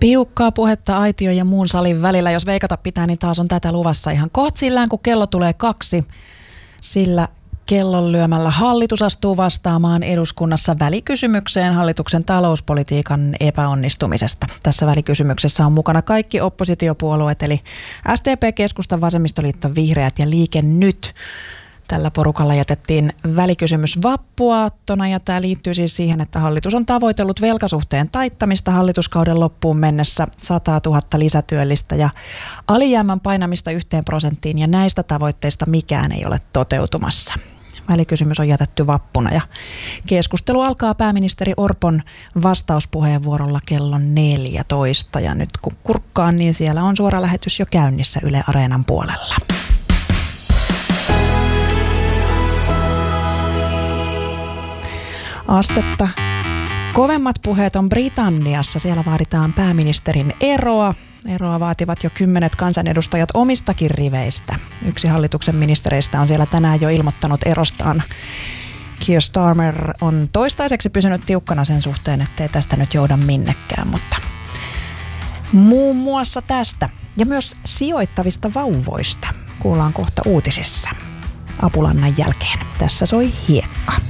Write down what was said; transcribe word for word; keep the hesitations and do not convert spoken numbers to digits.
Piukkaa puhetta aitio ja muun salin välillä. Jos veikata pitää, niin taas on tätä luvassa ihan kohtsillään, kun kello tulee kaksi. Sillä kellon lyömällä hallitus astuu vastaamaan eduskunnassa välikysymykseen hallituksen talouspolitiikan epäonnistumisesta. Tässä välikysymyksessä on mukana kaikki oppositiopuolueet, eli S D P, Keskusta, Vasemmistoliitto, Vihreät ja Liike Nyt. Tällä porukalla jätettiin välikysymys vappuaattona ja tämä liittyy siis siihen, että hallitus on tavoitellut velkasuhteen taittamista hallituskauden loppuun mennessä sata tuhatta lisätyöllistä ja alijäämän painamista yhteen prosenttiin ja näistä tavoitteista mikään ei ole toteutumassa. Välikysymys on jätetty vappuna ja keskustelu alkaa pääministeri Orpon vastauspuheenvuorolla kello neljätoista ja nyt kun kurkkaan, niin siellä on suora lähetys jo käynnissä Yle Areenan puolella. Astetta kovemmat puheet on Britanniassa. Siellä vaaditaan pääministerin eroa. Eroa vaativat jo kymmenet kansanedustajat omistakin riveistä. Yksi hallituksen ministereistä on siellä tänään jo ilmoittanut erostaan. Keir Starmer on toistaiseksi pysynyt tiukkana sen suhteen, ettei tästä nyt jouda minnekään, mutta muun muassa tästä ja myös sijoittavista vauvoista kuullaan kohta uutisissa. Apulannan jälkeen. Tässä soi Hiekka.